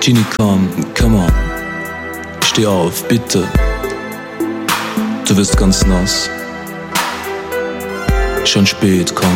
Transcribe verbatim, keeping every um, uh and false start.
Genie, komm, come on. Steh auf, bitte. Du wirst ganz nass. Schon spät, komm.